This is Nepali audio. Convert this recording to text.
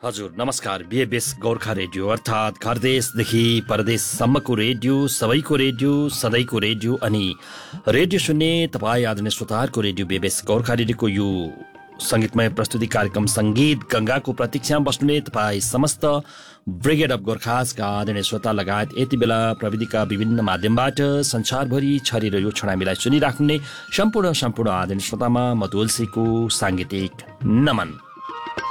हजुर नमस्कार। बिएबएस गोर्खा रेडियो अर्थात् घरदेशदेखि परदेशसम्मको रेडियो, सबैको रेडियो, सधैँको रेडियो अनि रेडियो सुन्ने तपाईँ आदरणीय श्रोताहरूको रेडियो बिएबएस गोर्खा रेडियोको यो सङ्गीतमय प्रस्तुति कार्यक्रम सङ्गीत गङ्गाको प्रतीक्षामा बस्नुहुने तपाईँ समस्त ब्रिगेड अफ गोर्खासका आदरणीय श्रोता लगायत यति बेला प्रविधिका विभिन्न माध्यमबाट संसारभरि छरेर यो छडामीलाई सुनिराख्ने सम्पूर्ण आदरणीय श्रोतामा म तुलसीको साङ्गीतिक नमन।